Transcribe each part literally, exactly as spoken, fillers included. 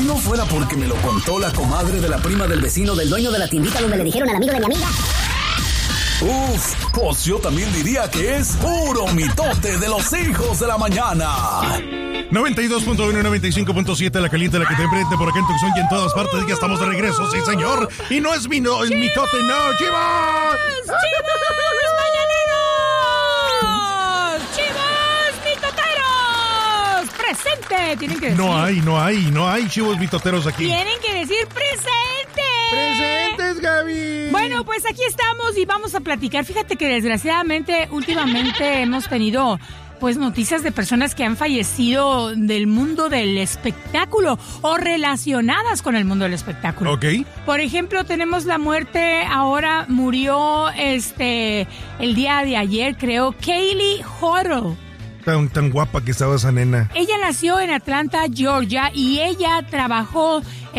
Si no fuera porque me lo contó la comadre de la prima del vecino del dueño de la tiendita donde le dijeron al amigo de mi amiga. Uf, pues yo también diría que es puro mitote de los hijos de la mañana. noventa y dos punto uno y noventa y cinco punto siete, la caliente, la que te prende por acá en Tucson y en todas partes. Ya estamos de regreso, sí señor. Y no es mi, no, el mitote, no, ¡Chivas! ¡Chivas, mañaneros! ¡Chivas, mitoteros! ¡Presente! Tienen que decir. No hay, no hay, no hay chivos mitoteros aquí. Tienen que decir presente. ¡Presentes, Gaby! Bueno, pues aquí estamos y vamos a platicar. Fíjate que desgraciadamente, últimamente hemos tenido pues noticias de personas que han fallecido del mundo del espectáculo o relacionadas con el mundo del espectáculo. Ok. Por ejemplo, tenemos la muerte, ahora murió este el día de ayer, creo, Kaylee Huddle. Tan, tan guapa que estaba esa nena. Ella nació en Atlanta, Georgia, y ella trabajó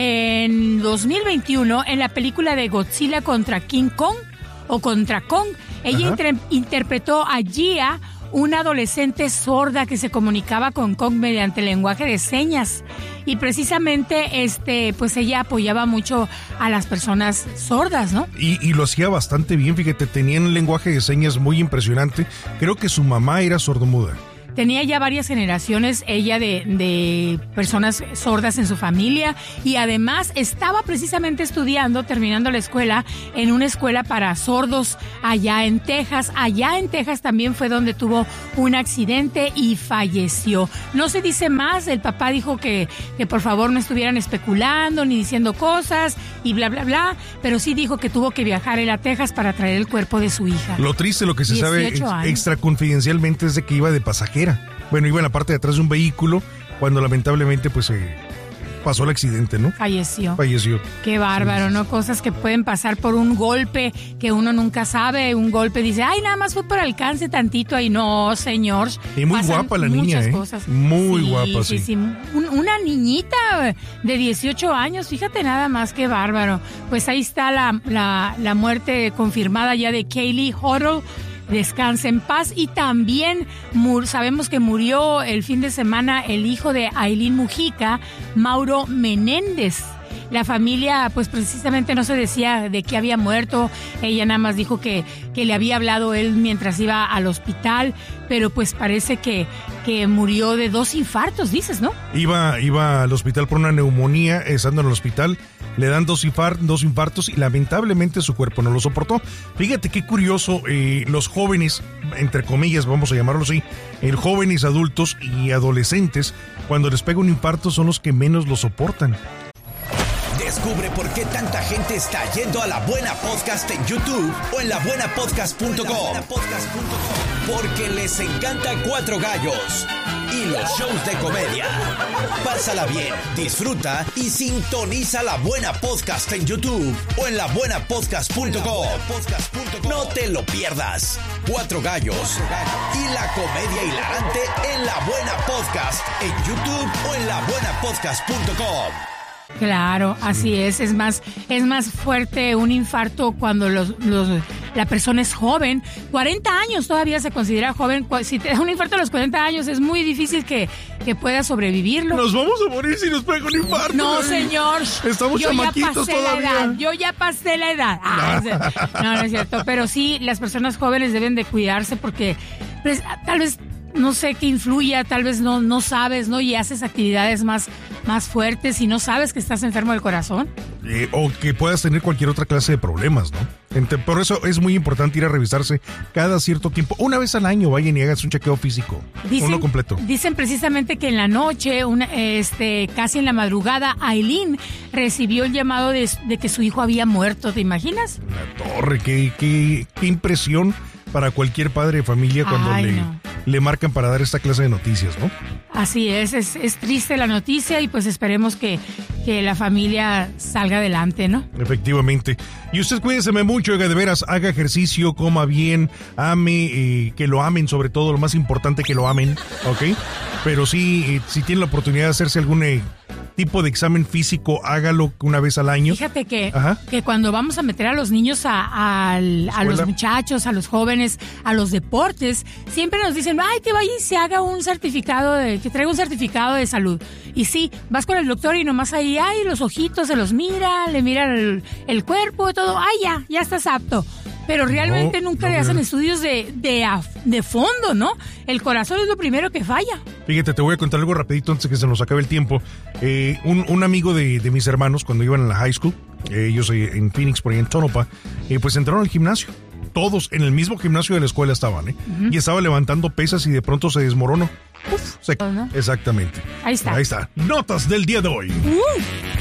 en dos mil veintiuno en la película de Godzilla contra King Kong o contra Kong. Ella inter- interpretó a Gia, una adolescente sorda que se comunicaba con Kong mediante lenguaje de señas. Y precisamente este, pues ella apoyaba mucho a las personas sordas, ¿no? Y, y lo hacía bastante bien, fíjate, tenía un lenguaje de señas muy impresionante. Creo que su mamá era sordomuda. Tenía ya varias generaciones ella de, de personas sordas en su familia y además estaba precisamente estudiando, terminando la escuela, en una escuela para sordos allá en Texas. Allá en Texas también fue donde tuvo un accidente y falleció. No se dice más, el papá dijo que, que por favor no estuvieran especulando ni diciendo cosas y bla, bla, bla, pero sí dijo que tuvo que viajar él a Texas para traer el cuerpo de su hija. Lo triste, lo que se sabe ex, extra confidencialmente es de que iba de pasajera. Bueno, iba en la parte de atrás de un vehículo cuando lamentablemente pues eh, pasó el accidente, ¿no? Falleció. Falleció. Qué bárbaro, sí, ¿no? Cosas que pueden pasar por un golpe que uno nunca sabe. Un golpe dice, ay, nada más fue por alcance tantito. Ahí no, señor. Y muy Pasan guapa la niña, ¿eh? Cosas. Muy sí, guapa, sí. sí. sí. Un, una niñita de dieciocho años, fíjate nada más, qué bárbaro. Pues ahí está la, la, la muerte confirmada ya de Kaylee Huddle. Descanse en paz. Y también mur- sabemos que murió el fin de semana el hijo de Aileen Mujica, Mauro Menéndez. La familia, pues precisamente no se decía de qué había muerto. Ella nada más dijo que, que le había hablado él mientras iba al hospital, pero pues parece que, que murió de dos infartos, dices, ¿no? Iba, iba al hospital por una neumonía, estando en el hospital, le dan dos, infar- dos infartos y lamentablemente su cuerpo no lo soportó. Fíjate qué curioso, eh, los jóvenes, entre comillas, vamos a llamarlo así, el jóvenes adultos y adolescentes, cuando les pega un infarto son los que menos lo soportan. Descubre por qué tanta gente está yendo a La Buena Podcast en YouTube o en la buena podcast punto com. Porque les encanta Cuatro Gallos y los shows de comedia. Pásala bien, disfruta y sintoniza La Buena Podcast en YouTube o en la buena podcast punto com. No te lo pierdas. Cuatro Gallos y la comedia hilarante en La Buena Podcast en YouTube o en la buena podcast punto com. Claro, así es, es más, es más fuerte un infarto cuando los, los, la persona es joven. cuarenta años todavía se considera joven. Si te da un infarto a los cuarenta años es muy difícil que, que puedas sobrevivirlo. Nos vamos a morir si nos pega un infarto. No, señor. Estamos yo chamaquitos ya pasé todavía. La edad. Yo ya pasé la edad. Ah, no. no, no es cierto. Pero sí, las personas jóvenes deben de cuidarse porque pues, tal vez no sé qué influya, tal vez no, no sabes, ¿no? Y haces actividades más, más fuertes y no sabes que estás enfermo del corazón. Eh, o que puedas tener cualquier otra clase de problemas, ¿no? Entonces, por eso es muy importante ir a revisarse cada cierto tiempo. Una vez al año vayan y hagan un chequeo físico. Dicen, uno completo. Dicen precisamente que en la noche, una, este, casi en la madrugada, Aileen recibió el llamado de, de que su hijo había muerto. ¿Te imaginas? La torre, qué, qué, qué impresión para cualquier padre de familia cuando Ay, le, no. le marcan para dar esta clase de noticias, ¿no? Así es, es, es triste la noticia y pues esperemos que, que la familia salga adelante, ¿no? Efectivamente. Y usted cuídese mucho, de veras, haga ejercicio, coma bien, ame, eh, que lo amen, sobre todo, lo más importante, que lo amen, ¿ok? Pero sí, eh, si tiene la oportunidad de hacerse algún eh, tipo de examen físico, hágalo una vez al año. Fíjate que, Ajá. que cuando vamos a meter a los niños, a, a, al- a los muchachos, a los jóvenes, a los deportes, siempre nos dicen, ay, que vaya y se haga un certificado, de, que traiga un certificado de salud. Y sí, vas con el doctor y nomás ahí, ay, los ojitos se los mira, le mira el, el cuerpo y todo, ay, ya, ya estás apto. Pero realmente No, nunca no, le hacen no. estudios de, de, a- de fondo, ¿no? El corazón es lo primero que falla. Fíjate, te voy a contar algo rapidito antes que se nos acabe el tiempo. Eh, un, un amigo de, de mis hermanos, cuando iban a la high school, eh, ellos eh, en Phoenix, por ahí en Tonopah, eh, pues entraron al gimnasio. Todos en el mismo gimnasio de la escuela estaban, ¿eh? Uh-huh. Y estaba levantando pesas y de pronto se desmoronó. Uf, se... ¿No? Exactamente. Ahí está. Ahí está. Notas del día de hoy. Uh.